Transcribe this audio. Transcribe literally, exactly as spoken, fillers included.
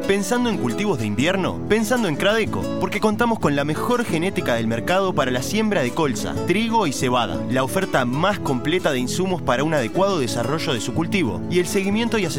Pensando en cultivos de invierno, pensando en Cradeco, porque contamos con la mejor genética del mercado para la siembra de colza, trigo y cebada, la oferta más completa de insumos para un adecuado desarrollo de su cultivo y el seguimiento y asesoramiento